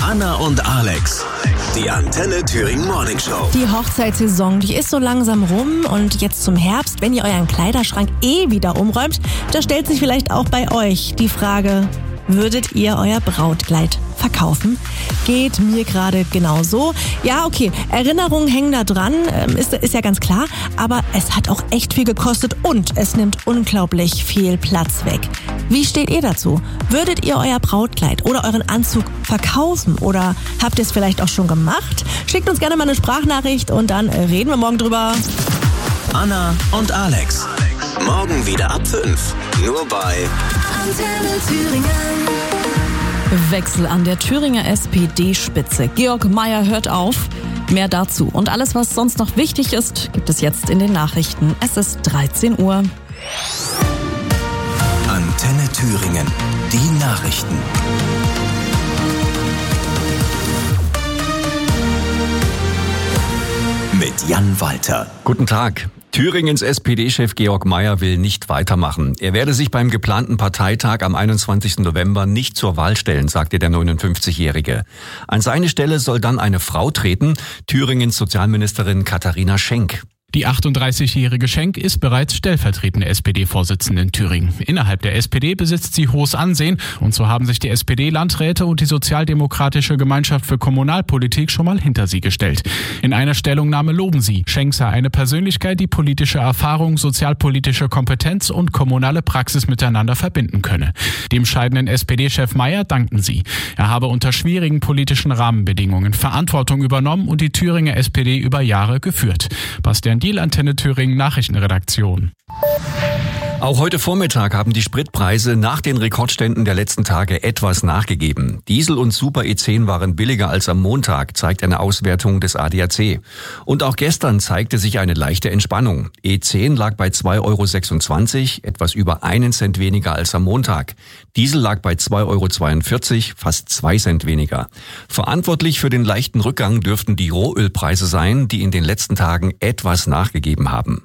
Anna und Alex, die Antenne Thüringen Morning Show. Die Hochzeitssaison, die ist so langsam rum und jetzt zum Herbst, wenn ihr euren Kleiderschrank wieder umräumt, da stellt sich vielleicht auch bei euch die Frage, würdet ihr euer Brautkleid verkaufen? Geht mir gerade genauso. Ja, okay, Erinnerungen hängen da dran, ist ja ganz klar, aber es hat auch echt viel gekostet und es nimmt unglaublich viel Platz weg. Wie steht ihr dazu? Würdet ihr euer Brautkleid oder euren Anzug verkaufen oder habt ihr es vielleicht auch schon gemacht? Schickt uns gerne mal eine Sprachnachricht und dann reden wir morgen drüber. Anna und Alex. Morgen wieder ab 5. Nur bei Antenne Thüringen. Wechsel an der Thüringer SPD-Spitze. Georg Mayer hört auf. Mehr dazu und alles, was sonst noch wichtig ist, gibt es jetzt in den Nachrichten. Es ist 13 Uhr. Antenne Thüringen. Die Nachrichten. Mit Jan Walter. Guten Tag. Thüringens SPD-Chef Georg Mayer will nicht weitermachen. Er werde sich beim geplanten Parteitag am 21. November nicht zur Wahl stellen, sagte der 59-Jährige. An seine Stelle soll dann eine Frau treten, Thüringens Sozialministerin Katharina Schenk. Die 38-jährige Schenk ist bereits stellvertretende SPD-Vorsitzende in Thüringen. Innerhalb der SPD besitzt sie hohes Ansehen und so haben sich die SPD-Landräte und die Sozialdemokratische Gemeinschaft für Kommunalpolitik schon mal hinter sie gestellt. In einer Stellungnahme loben sie, Schenk sei eine Persönlichkeit, die politische Erfahrung, sozialpolitische Kompetenz und kommunale Praxis miteinander verbinden könne. Dem scheidenden SPD-Chef Mayer dankten sie. Er habe unter schwierigen politischen Rahmenbedingungen Verantwortung übernommen und die Thüringer SPD über Jahre geführt. Bastian Diel, Antenne Thüringen Nachrichtenredaktion. Auch heute Vormittag haben die Spritpreise nach den Rekordständen der letzten Tage etwas nachgegeben. Diesel und Super E10 waren billiger als am Montag, zeigt eine Auswertung des ADAC. Und auch gestern zeigte sich eine leichte Entspannung. E10 lag bei 2,26 €, etwas über 1 Cent weniger als am Montag. Diesel lag bei 2,42 €, fast 2 Cent weniger. Verantwortlich für den leichten Rückgang dürften die Rohölpreise sein, die in den letzten Tagen etwas nachgegeben haben.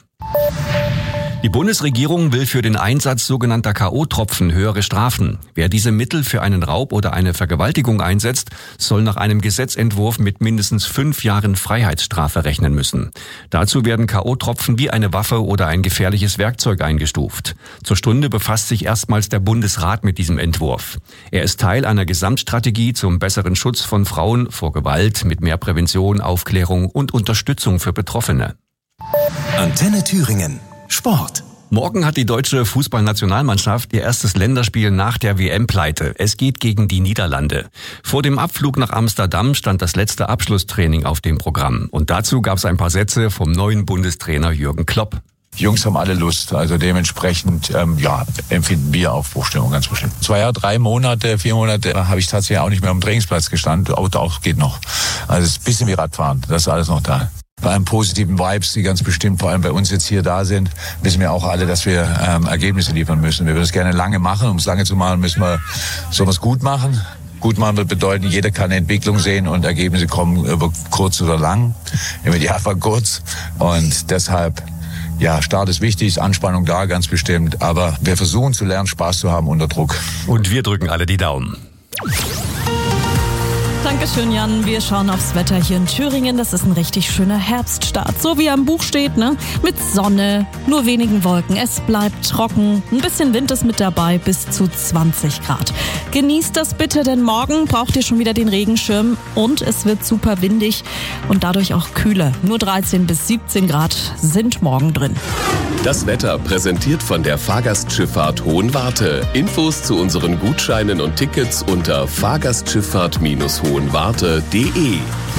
Die Bundesregierung will für den Einsatz sogenannter K.O.-Tropfen höhere Strafen. Wer diese Mittel für einen Raub oder eine Vergewaltigung einsetzt, soll nach einem Gesetzentwurf mit mindestens 5 Jahren Freiheitsstrafe rechnen müssen. Dazu werden K.O.-Tropfen wie eine Waffe oder ein gefährliches Werkzeug eingestuft. Zur Stunde befasst sich erstmals der Bundesrat mit diesem Entwurf. Er ist Teil einer Gesamtstrategie zum besseren Schutz von Frauen vor Gewalt mit mehr Prävention, Aufklärung und Unterstützung für Betroffene. Antenne Thüringen. Sport. Morgen hat die deutsche Fußballnationalmannschaft ihr erstes Länderspiel nach der WM-Pleite. Es geht gegen die Niederlande. Vor dem Abflug nach Amsterdam stand das letzte Abschlusstraining auf dem Programm. Und dazu gab es ein paar Sätze vom neuen Bundestrainer Jürgen Klopp. Die Jungs haben alle Lust, also dementsprechend empfinden wir Aufbruchstimmung ganz bestimmt. 2 Jahre, 3 Monate, 4 Monate habe ich tatsächlich auch nicht mehr am Trainingsplatz gestanden, aber auch geht noch. Also es ist ein bisschen wie Radfahren, das ist alles noch da. Bei einem positiven Vibes, die ganz bestimmt vor allem bei uns jetzt hier da sind, wissen wir auch alle, dass wir Ergebnisse liefern müssen. Wir würden es gerne lange machen. Um es lange zu machen, müssen wir sowas gut machen. Gut machen wird bedeuten, jeder kann eine Entwicklung sehen und Ergebnisse kommen über kurz oder lang. Im Idealfall kurz. Und deshalb, ja, Start ist wichtig, ist Anspannung da, ganz bestimmt. Aber wir versuchen zu lernen, Spaß zu haben unter Druck. Und wir drücken alle die Daumen. Dankeschön, Jan. Wir schauen aufs Wetter hier in Thüringen. Das ist ein richtig schöner Herbststart. So wie am Buch steht, ne? Mit Sonne, nur wenigen Wolken. Es bleibt trocken. Ein bisschen Wind ist mit dabei, bis zu 20 Grad. Genießt das bitte, denn morgen braucht ihr schon wieder den Regenschirm. Und es wird super windig und dadurch auch kühler. Nur 13 bis 17 Grad sind morgen drin. Das Wetter präsentiert von der Fahrgastschifffahrt Hohenwarte. Infos zu unseren Gutscheinen und Tickets unter fahrgastschifffahrt-hohenwarte.de.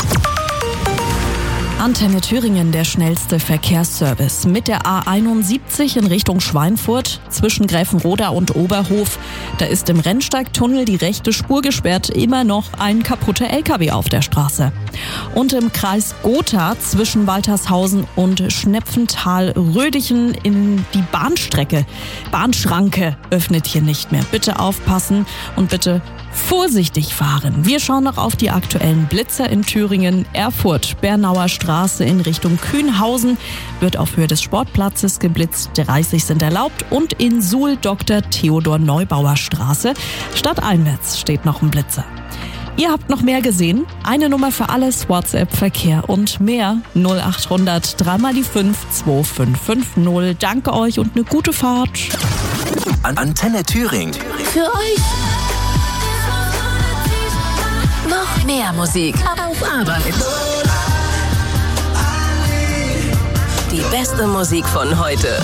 Antenne Thüringen, der schnellste Verkehrsservice. Mit der A71 in Richtung Schweinfurt zwischen Gräfenroda und Oberhof. Da ist im Rennsteigtunnel die rechte Spur gesperrt. Immer noch ein kaputter LKW auf der Straße. Und im Kreis Gotha zwischen Waltershausen und Schnepfental-Rödichen in die Bahnschranke öffnet hier nicht mehr. Bitte aufpassen und bitte vorsichtig fahren. Wir schauen noch auf die aktuellen Blitzer in Thüringen. Erfurt, Bernauer Straße in Richtung Kühnhausen wird auf Höhe des Sportplatzes geblitzt. 30 sind erlaubt. Und in Suhl Dr. Theodor Neubauer Straße stadteinwärts steht noch ein Blitzer. Ihr habt noch mehr gesehen? Eine Nummer für alles, WhatsApp, Verkehr und mehr. 0800 3 die 5 2550. Danke euch und eine gute Fahrt. Antenne Thüringen. Für euch. Noch mehr Musik auf Arbeit. Die beste Musik von heute.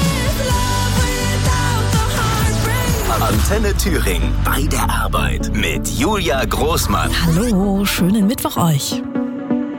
Antenne Thüringen bei der Arbeit mit Julia Großmann. Hallo, schönen Mittwoch euch.